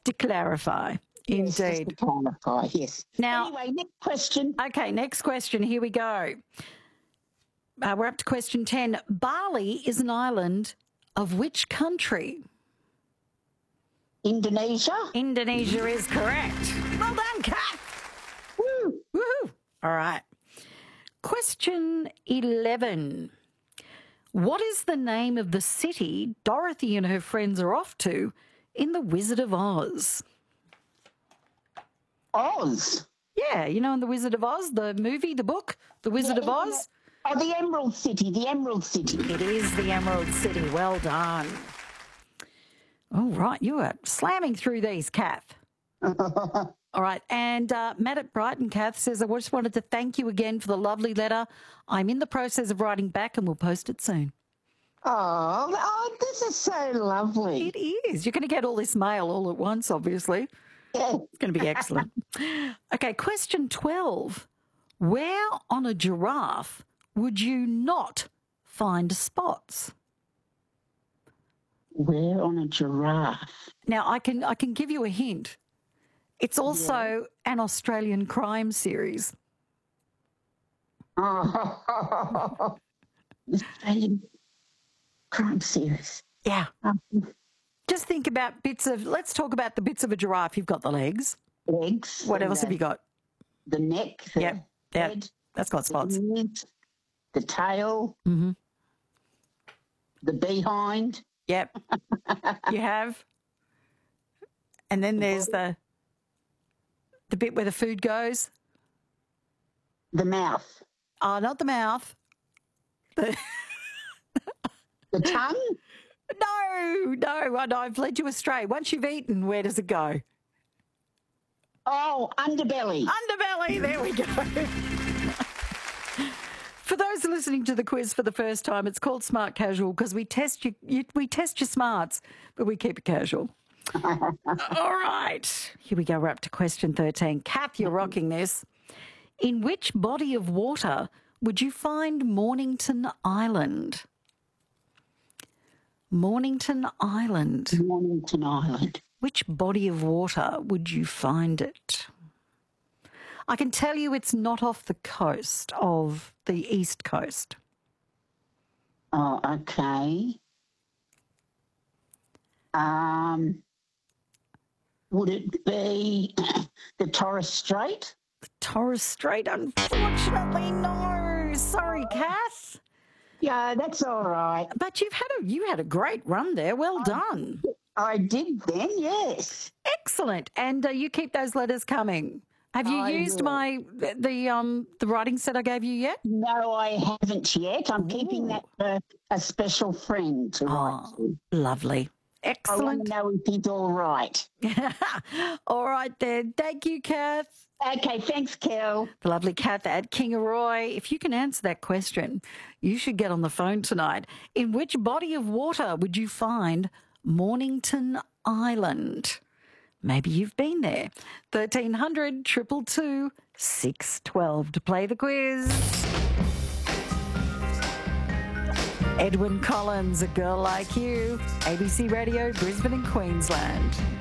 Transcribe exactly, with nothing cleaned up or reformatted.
to clarify. Yes, just Indeed. to clarify, yes. Now- Anyway, next question. Okay, next question. Here we go. Uh, we're up to question ten. Bali is an island of which country? Indonesia? Indonesia is correct. Well done, Kat. Woo. Woohoo. All right. Question eleven. What is the name of the city Dorothy and her friends are off to in The Wizard of Oz? Oz. Yeah, you know in The Wizard of Oz, the movie, the book, The Wizard Yeah, of Oz? Oh, the Emerald City, the Emerald City. It is the Emerald City. Well done. All right, you are slamming through these, Kath. All right, and uh, Matt at Brighton, Kath, says, I just wanted to thank you again for the lovely letter. I'm in the process of writing back and we'll post it soon. Oh, oh, this is so lovely. It is. You're going to get all this mail all at once, obviously. Yeah. It's going to be excellent. Okay, question twelve. Where on a giraffe would you not find spots? Where on a giraffe? Now, I can I can give you a hint. It's also an Australian crime series. Oh, Australian crime series. Yeah. Um, Just think about bits of, let's talk about the bits of a giraffe. You've got the legs. legs. What and else the, have you got? The neck, the Yep. Yep. head, That's got spots. the ears, the tail, Mm-hmm. the behind. Yep. You have. And then there's the the bit where the food goes. The mouth. Oh, not the mouth. The, The tongue? no, no, I know, I've led you astray. Once you've eaten, where does it go? Oh, underbelly. Underbelly, there we go. For those listening to the quiz for the first time, it's called Smart Casual because we test you, you, we test your smarts, but we keep it casual. All right, here we go. We're up to question thirteen. Kath, you're rocking this. In which body of water would you find Mornington Island? Mornington Island. Mornington Island. Which body of water would you find it? I can tell you it's not off the coast of the East Coast. Oh, okay. Um, would it be the Torres Strait? Torres Strait, unfortunately, no. Sorry, Kath. Yeah, that's all right. But you've had a you had a great run there. Well done. I did then, yes. Excellent. And uh, you keep those letters coming. Have you I used will. my the um the writing set I gave you yet? No, I haven't yet. I'm keeping that for a special friend to write Oh, to. lovely. I want Excellent. to know if he's all right. All right then. Thank you, Kath. Okay, thanks, Kel. The lovely Kath at Kingaroy. If you can answer that question, you should get on the phone tonight. In which body of water would you find Mornington Island? Maybe you've been there. thirteen hundred, two two two, six one two to play the quiz. Edwyn Collins, A Girl Like You, A B C Radio, Brisbane and Queensland.